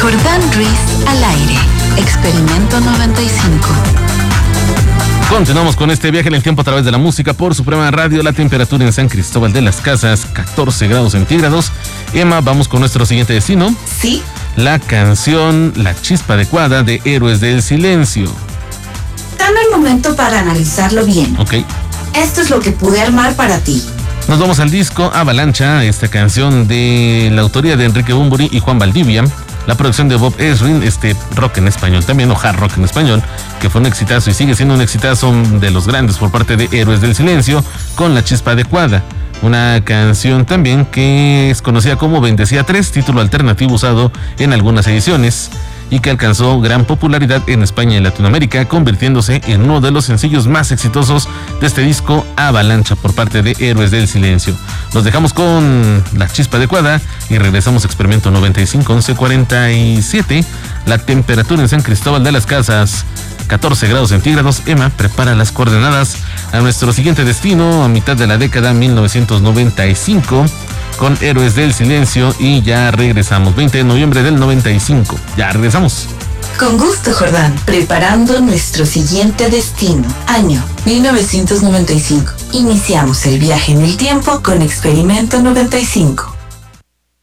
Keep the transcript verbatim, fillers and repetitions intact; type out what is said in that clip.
Jordán Ruiz al aire. Experimento noventa y cinco. Continuamos con este viaje en el tiempo a través de la música por Suprema Radio. La temperatura en San Cristóbal de las Casas, catorce grados centígrados. Emma, vamos con nuestro siguiente destino. Sí. La canción La Chispa Adecuada de Héroes del Silencio. Dame el momento para analizarlo bien. Ok. Esto es lo que pude armar para ti. Nos vamos al disco Avalancha, esta canción de la autoría de Enrique Bunbury y Juan Valdivia. La producción de Bob Ezrin, este rock en español también, o hard rock en español, que fue un exitazo y sigue siendo un exitazo de los grandes por parte de Héroes del Silencio, con La Chispa Adecuada. Una canción también que es conocida como Bendecía tres, título alternativo usado en algunas ediciones, y que alcanzó gran popularidad en España y Latinoamérica, convirtiéndose en uno de los sencillos más exitosos de este disco Avalancha por parte de Héroes del Silencio. Nos dejamos con La Chispa Adecuada y regresamos a Experimento noventa y cinco, once cuarenta y siete. La temperatura en San Cristóbal de las Casas, catorce grados centígrados. Emma, prepara las coordenadas a nuestro siguiente destino a mitad de la década mil novecientos noventa y cinco. Con Héroes del Silencio y ya regresamos. veinte de noviembre del noventa y cinco. Ya regresamos. Con gusto, Jordán. Preparando nuestro siguiente destino. Año mil novecientos noventa y cinco. Iniciamos el viaje en el tiempo con Experimento noventa y cinco.